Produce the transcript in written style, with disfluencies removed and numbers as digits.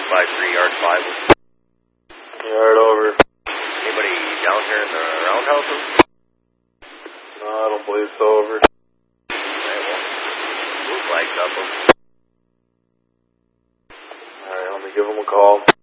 653, yard 5. Yard over. Anybody down here in the roundhouses? No, I don't believe so, over. Okay, well, blue flags up them. Alright, let me give them a call.